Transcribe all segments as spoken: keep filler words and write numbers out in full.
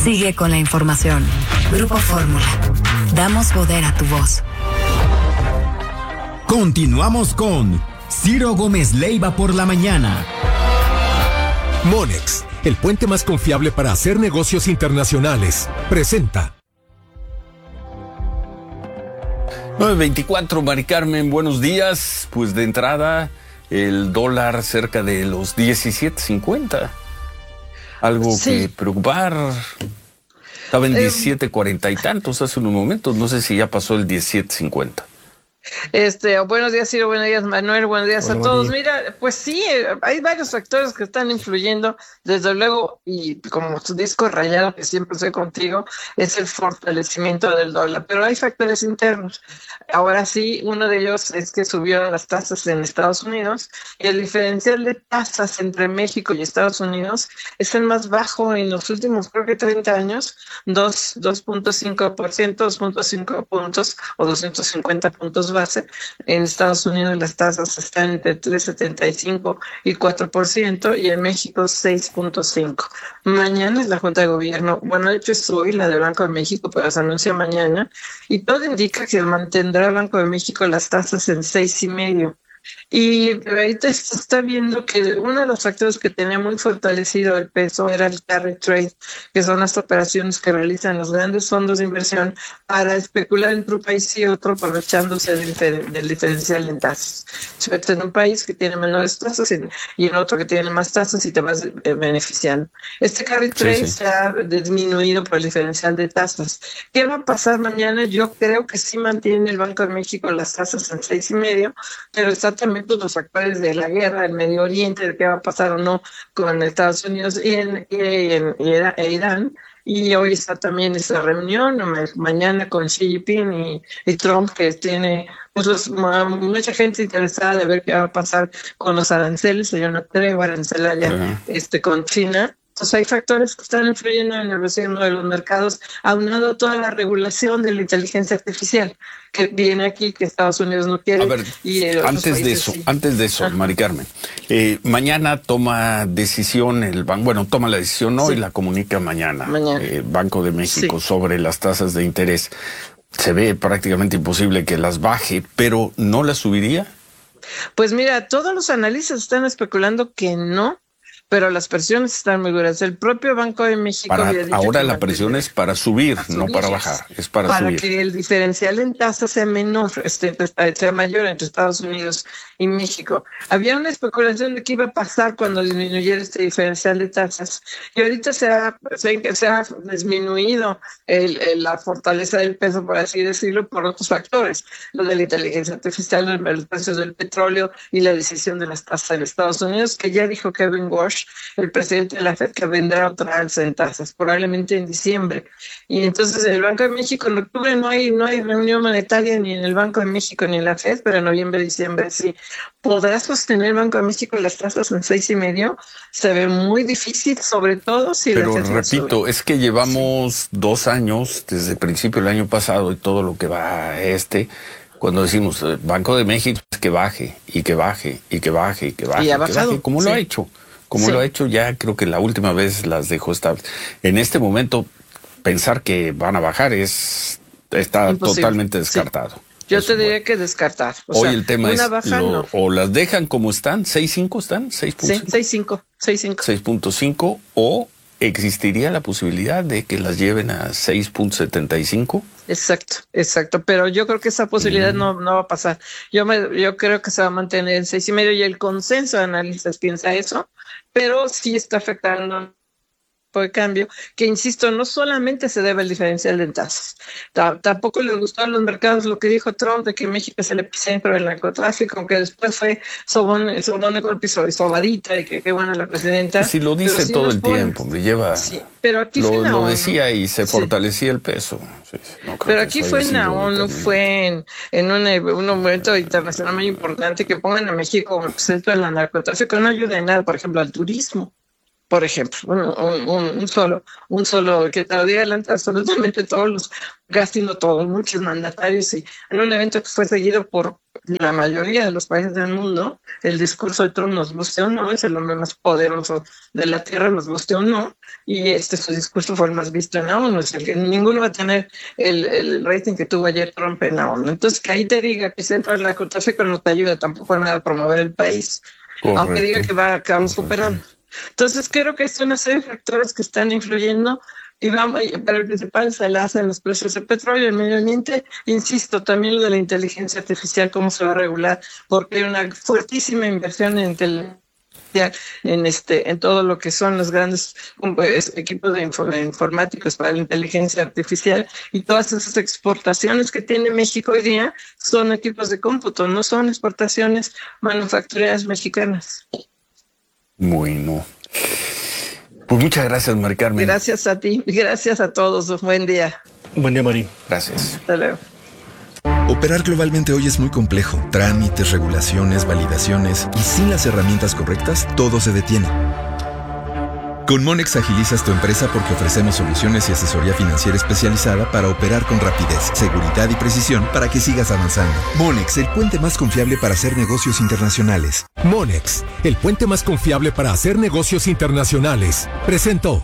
Sigue con la información. Grupo Fórmula. Damos poder a tu voz. Continuamos con Ciro Gómez Leiva por la mañana. Monex, el puente más confiable para hacer negocios internacionales, presenta. nueve veinticuatro, Mari Carmen, buenos días. Pues de entrada, el dólar cerca de los diecisiete cincuenta. Algo sí. que preocupar. Estaba en diecisiete cuarenta y tantos hace unos momentos. No sé si ya pasó el diecisiete cincuenta. Este, buenos días, Ciro, buenos días, Manuel, buenos días Hola, a todos. Mira, pues sí, hay varios factores que están influyendo, desde luego, y como tu disco rayado que siempre soy contigo, es el fortalecimiento del dólar, pero hay factores internos. Ahora sí, uno de ellos es que subieron las tasas en Estados Unidos y el diferencial de tasas entre México y Estados Unidos es el más bajo en los últimos, creo que treinta años, dos punto cinco por ciento, dos punto cinco puntos o doscientos cincuenta puntos base. En Estados Unidos las tasas están entre tres punto setenta y cinco y cuatro por ciento y en México seis punto cinco. Mañana es la Junta de Gobierno, bueno, de hecho es hoy la del Banco de México, pero se anuncia mañana y todo indica que mantendrá el Banco de México las tasas en seis y medio. Y ahorita se está viendo que uno de los factores que tenía muy fortalecido el peso era el carry trade, que son las operaciones que realizan los grandes fondos de inversión para especular entre un país y otro, aprovechándose del, difer- del diferencial en tasas. Si metes en un país que tiene menores tasas y, y en otro que tiene más tasas y te vas eh, beneficiando. Este carry trade sí, sí. se ha disminuido por el diferencial de tasas. ¿Qué va a pasar mañana? Yo creo que sí mantiene el Banco de México las tasas en seis y medio, pero está también pues, los factores de la guerra, del Medio Oriente, de qué va a pasar o no con Estados Unidos y en, y en, y en Irán. Y hoy está también esta reunión, mañana con Xi Jinping y, y Trump, que tiene muchos, mucha gente interesada de ver qué va a pasar con los aranceles. Yo no creo arancelaria uh-huh. este, con China. Entonces hay factores que están influyendo en el diseño de los mercados, aunado a toda la regulación de la inteligencia artificial que viene aquí, que Estados Unidos no quiere. A ver, y antes de eso, sí. antes de eso, Ajá. Mari Carmen, eh, mañana toma decisión el banco, bueno, toma la decisión hoy sí. y la comunica mañana, mañana. Eh, Banco de México sí. sobre las tasas de interés. Se ve prácticamente imposible que las baje, pero ¿no las subiría? Pues mira, todos los analistas están especulando que no, pero las presiones están muy duras. El propio Banco de México para, había dicho ahora que la presión es para subir, para no subir, para bajar, es para, para subir. Para que el diferencial en tasas sea menor, este, sea mayor entre Estados Unidos y México. Había una especulación de qué iba a pasar cuando disminuyera este diferencial de tasas. Y ahorita se ha, se, se ha disminuido el, el, la fortaleza del peso, por así decirlo, por otros factores. Lo de la inteligencia artificial, los precios del petróleo y la decisión de las tasas en Estados Unidos, que ya dijo Kevin Warsh, el presidente de la Fed, que vendrá otra alza en tasas, probablemente en diciembre. Y entonces en el Banco de México en octubre no hay, no hay reunión monetaria ni en el Banco de México ni en la Fed, pero en noviembre, diciembre sí. ¿Podrá sostener el Banco de México las tasas en seis y medio? Se ve muy difícil, sobre todo si Pero la Fed repito, sube. Es que llevamos sí. dos años, desde el principio del año pasado y todo lo que va a este, cuando decimos Banco de México es que baje, y que baje, y que baje, y que baje, y ha y que bajado, baje, como sí. lo ha hecho. Como sí. lo ha hecho ya, creo que la última vez las dejó estables. En este momento, pensar que van a bajar es está Imposible. totalmente descartado. Sí. Yo Eso te diría bueno. que descartar. O Hoy sea, el tema es, baja, lo, no. o las dejan como están, seis punto cinco están, seis punto cinco. Sí, seis punto cinco. seis punto cinco. seis punto cinco, o existiría la posibilidad de que las lleven a seis punto setenta y cinco. Exacto, exacto, pero yo creo que esa posibilidad mm. no, no va a pasar. Yo me, yo creo que se va a mantener en seis y medio y el consenso de analistas piensa eso, pero sí está afectando de cambio, que insisto, no solamente se debe al diferencial de tasas. T- tampoco les gustó a los mercados lo que dijo Trump de que México es el epicentro del narcotráfico, aunque después fue sobón, sobón de golpe y sobadita y que qué buena la presidenta. Sí, lo dice todo el ponen, tiempo, me lleva. Sí, pero aquí lo, fue la lo ONU. decía y se Sí. fortalecía el peso. Sí, no pero aquí fue en la ONU, fue en, en un, un momento internacional muy importante que pongan a México como el centro del narcotráfico, no ayuda en nada, por ejemplo, al turismo. por ejemplo, un, un, un solo, un solo, que te lo diga delante absolutamente todos los, casi no todos, muchos mandatarios, y en un evento que fue seguido por la mayoría de los países del mundo, el discurso de Trump, nos guste o no, es el hombre más poderoso de la Tierra, nos guste o no, y este su discurso fue el más visto en la ONU, es el que ninguno va a tener el, el rating que tuvo ayer Trump en la ONU. Entonces, que ahí te diga que se entra el narcotráfico no te ayuda tampoco a nada a promover el país. Correcto. Aunque diga que va que vamos superando. Entonces creo que es una serie de factores que están influyendo y vamos, pero el principal se la hacen los precios del petróleo, el medio ambiente, insisto, también lo de la inteligencia artificial, cómo se va a regular, porque hay una fuertísima inversión en inteligencia en este en todo lo que son los grandes pues, equipos de, info, de informáticos para la inteligencia artificial, y todas esas exportaciones que tiene México hoy día son equipos de cómputo, no son exportaciones manufactureras mexicanas. Bueno, pues muchas gracias, Mari Carmen. Gracias a ti, gracias a todos, buen día. Buen día, Mari. Gracias. Hasta luego. Operar globalmente hoy es muy complejo. Trámites, regulaciones, validaciones, y sin las herramientas correctas, todo se detiene. Con Monex agilizas tu empresa porque ofrecemos soluciones y asesoría financiera especializada para operar con rapidez, seguridad y precisión para que sigas avanzando. Monex, el puente más confiable para hacer negocios internacionales. Monex, el puente más confiable para hacer negocios internacionales. Presentó.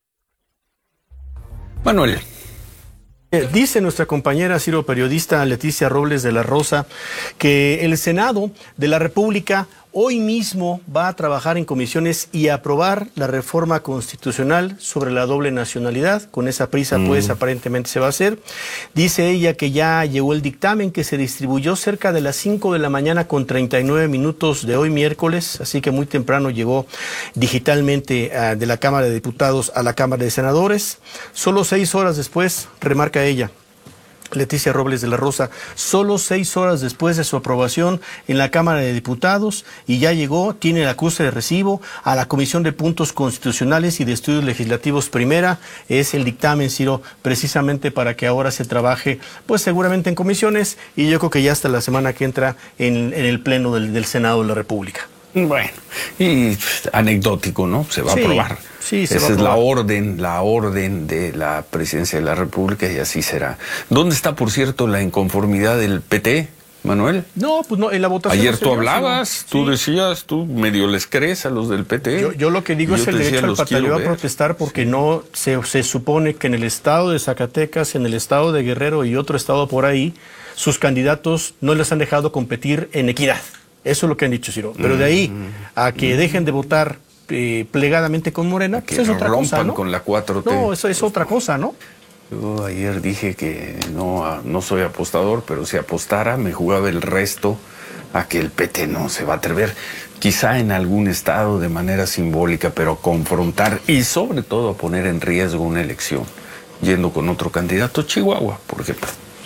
Manuel. Dice nuestra compañera Ciro periodista Leticia Robles de la Rosa que el Senado de la República hoy mismo va a trabajar en comisiones y aprobar la reforma constitucional sobre la doble nacionalidad. Con esa prisa, mm. pues, aparentemente se va a hacer. Dice ella que ya llegó el dictamen, que se distribuyó cerca de las cinco de la mañana con treinta y nueve minutos de hoy miércoles, así que muy temprano llegó digitalmente uh, de la Cámara de Diputados a la Cámara de Senadores. Solo seis horas después, remarca ella, Leticia Robles de la Rosa, solo seis horas después de su aprobación en la Cámara de Diputados, y ya llegó, tiene el acuse de recibo a la Comisión de Puntos Constitucionales y de Estudios Legislativos Primera. Es el dictamen, Ciro, precisamente para que ahora se trabaje, pues seguramente en comisiones, y yo creo que ya hasta la semana que entra en, en el Pleno del, del Senado de la República. Bueno, y anecdótico, ¿no? Se va sí, a aprobar. Sí, se Esa va a es la orden, la orden de la Presidencia de la República, y así será. ¿Dónde está, por cierto, la inconformidad del P T, Manuel? No, pues no, en la votación. Ayer no tú hablabas, sí. tú decías, tú medio les crees a los del P T. Yo, yo lo que digo es el derecho al pataleo a protestar, porque sí. no se, se supone que en el estado de Zacatecas, en el estado de Guerrero y otro estado por ahí, sus candidatos no les han dejado competir en equidad. Eso es lo que han dicho, Ciro. Pero de ahí a que dejen de votar eh, plegadamente con Morena, que pues es otra cosa, ¿no? Con la cuatro T. No, eso es otra cosa, ¿no? Yo ayer dije que no, no soy apostador, pero si apostara me jugaba el resto a que el P T no se va a atrever, quizá en algún estado de manera simbólica, pero confrontar y sobre todo a poner en riesgo una elección, yendo con otro candidato, Chihuahua, por ejemplo.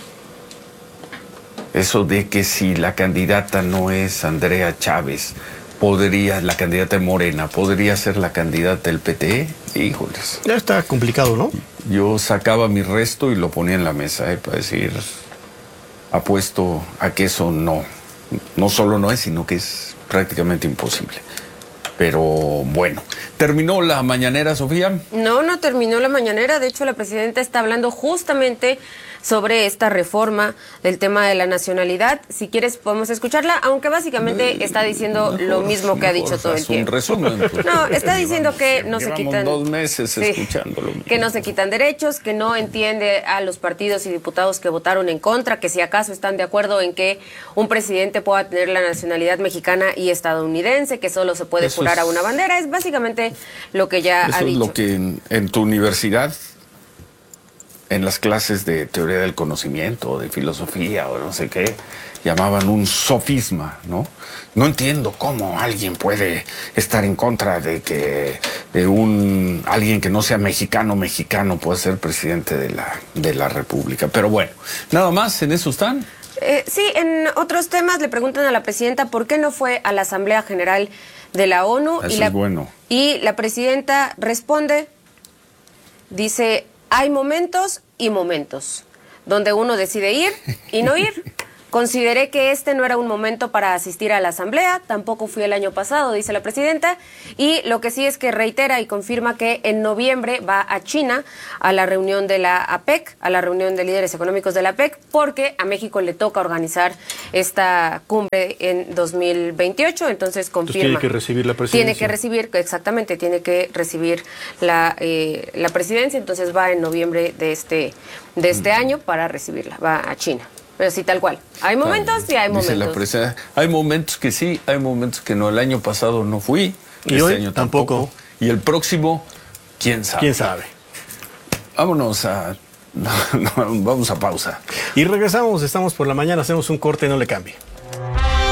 Eso de que si la candidata no es Andrea Chávez, podría, la candidata de Morena, podría ser la candidata del P T, híjoles. Ya está complicado, ¿no? Yo sacaba mi resto y lo ponía en la mesa, ¿eh? Para decir, apuesto a que eso no, no solo no es, sino que es prácticamente imposible. Pero bueno, ¿terminó la mañanera, Sofía? No, no terminó la mañanera. De hecho, la presidenta está hablando justamente sobre esta reforma del tema de la nacionalidad. Si quieres podemos escucharla, aunque básicamente está diciendo mejor, lo mismo que mejor, ha dicho todo el tiempo. Un resumen, pues, no, está diciendo que no se quitan dos meses sí, escuchándolo. Que no se quitan derechos, que no entiende a los partidos y diputados que votaron en contra, que si acaso están de acuerdo en que un presidente pueda tener la nacionalidad mexicana y estadounidense, que solo se puede jurar a una bandera. Es básicamente lo que ya eso ha dicho. Es lo que en, en tu universidad, en las clases de teoría del conocimiento o de filosofía o no sé qué, llamaban un sofisma, ¿no? No entiendo cómo alguien puede estar en contra de que de un alguien que no sea mexicano mexicano pueda ser presidente de la de la República. Pero bueno, nada más, en eso están. Eh, sí, en otros temas le preguntan a la presidenta por qué no fue a la Asamblea General de la ONU. Eso y la, es bueno. Y la presidenta responde, dice, hay momentos y momentos donde uno decide ir y no ir, Consideré que este no era un momento para asistir a la asamblea, tampoco fui el año pasado, dice la presidenta, y lo que sí es que reitera y confirma que en noviembre va a China a la reunión de la APEC, a la reunión de líderes económicos de la APEC, porque a México le toca organizar esta cumbre en dos mil veintiocho, entonces confirma. Entonces tiene que recibir la presidencia. Tiene que recibir, exactamente, tiene que recibir la, eh, la presidencia, entonces va en noviembre de este, de este mm. año para recibirla, va a China. Pero sí, tal cual. Hay momentos y hay Dice momentos. La hay momentos que sí, hay momentos que no. El año pasado no fui, y este hoy año tampoco. tampoco. Y el próximo, quién sabe. ¿Quién sabe? Vámonos a... vamos a pausa. Y regresamos, estamos por la mañana, hacemos un corte, no le cambie.